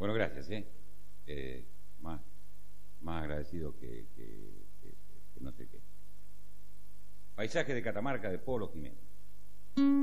Bueno, gracias, más, más agradecido que no sé qué. Paisaje de Catamarca de Polo Jiménez.